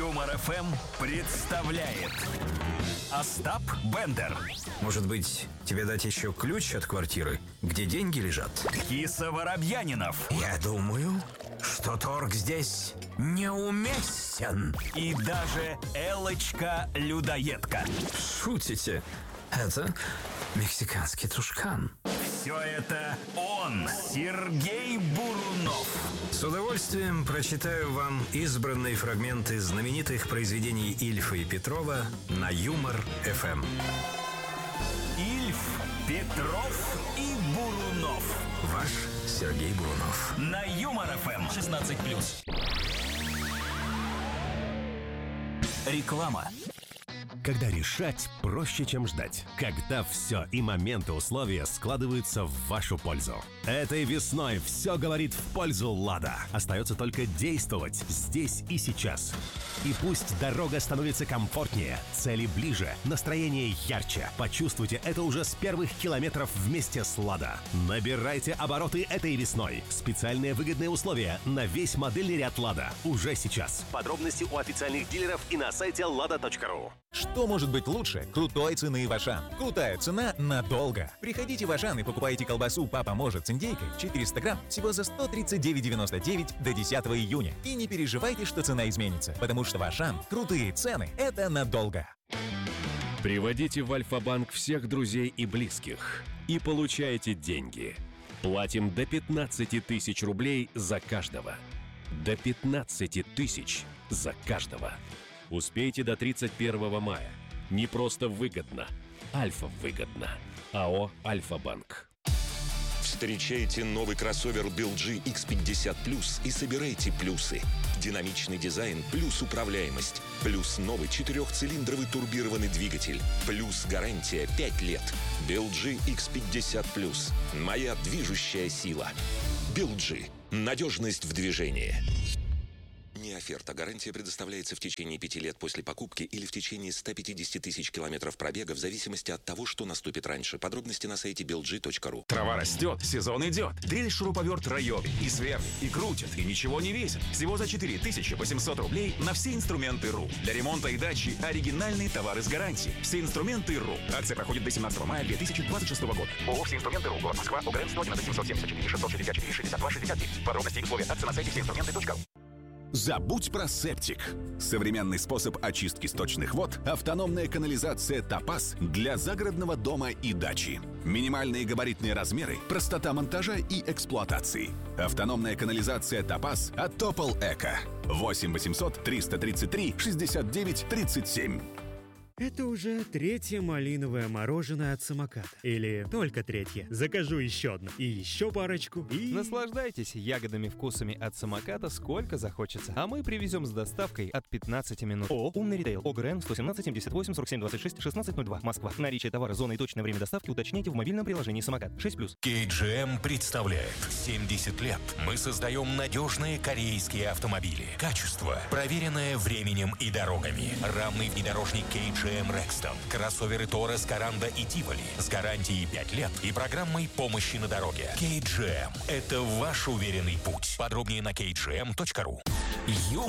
Юмор ФМ представляет Остап Бендер. Может быть, тебе дать еще ключ от квартиры, где деньги лежат? Киса Воробьянинов. Я думаю, что торг здесь неуместен. И даже Элочка-людоедка. Шутите? Это мексиканский тушкан. Все это он, Сергей Бурунов. С удовольствием прочитаю вам избранные фрагменты знаменитых произведений Ильфа и Петрова на Юмор ФМ. Ильф, Петров и Бурунов. Ваш Сергей Бурунов. На Юмор ФМ 16+. Реклама. Когда решать проще, чем ждать. Когда все и моменты условия складываются в вашу пользу. Этой весной все говорит в пользу «Лада». Остается только действовать здесь и сейчас. И пусть дорога становится комфортнее, цели ближе, настроение ярче. Почувствуйте это уже с первых километров вместе с «Лада». Набирайте обороты этой весной. Специальные выгодные условия на весь модельный ряд «Лада» уже сейчас. Подробности у официальных дилеров и на сайте lada.ru. Что может быть лучше крутой цены в Ашан? Крутая цена надолго. Приходите в Ашан и покупайте колбасу «Папа может» с индейкой 400 грамм всего за 139,99 до 10 июня. И не переживайте, что цена изменится, потому что в Ашан крутые цены – это надолго. Приводите в Альфа-банк всех друзей и близких и получайте деньги. Платим до 15 тысяч рублей за каждого. До 15 тысяч за каждого. Успейте до 31 мая. Не просто выгодно. Альфа выгодно. АО «Альфа-банк». Встречайте новый кроссовер BeelG X50 Plus и собирайте плюсы. Динамичный дизайн плюс управляемость. Плюс новый 4-цилиндровый турбированный двигатель. Плюс гарантия 5 лет. BeelG X50 Plus. Моя движущая сила. BeelG. Надежность в движении. Не оферта. Гарантия предоставляется в течение 5 лет после покупки или в течение 150 тысяч километров пробега в зависимости от того, что наступит раньше. Подробности на сайте belg.ru. Трава растет, сезон идет. Дрель шуруповерт Райоби. И сверлит, и крутит, и ничего не весит. Всего за 4800 рублей на все инструменты РУ. Для ремонта и дачи оригинальные товары с гарантией. Все инструменты РУ. Акция проходит до 17 мая 2026 года. ООО «Все инструменты РУ». Город Москва. ОГРН 111 774 664 62 69. Подробности и условия акции на сайте всеинструменты.ру. Забудь про септик. Современный способ очистки сточных вод – автономная канализация «Топаз» для загородного дома и дачи. Минимальные габаритные размеры, простота монтажа и эксплуатации. Автономная канализация «Топаз» от Топол Эко. 8 800 333 69 37. Это уже третье малиновое мороженое от самоката. Или только третье. Закажу еще одно. И еще парочку. И... Наслаждайтесь ягодными вкусами от самоката сколько захочется. А мы привезем с доставкой от 15 минут. Умный ритейл. ОГРН 117 78 47 26 1602. Москва. Наличие товара, зона и точное время доставки уточняйте в мобильном приложении «Самокат». 6+. KGM представляет 70 лет. Мы создаем надежные корейские автомобили. Качество, проверенное временем и дорогами. Рамный внедорожник KGM Rexton, кроссоверы Торрес, Каранда и Тиволи с гарантией 5 лет и программой помощи на дороге. KGM – это ваш уверенный путь. Подробнее на kgm.ru.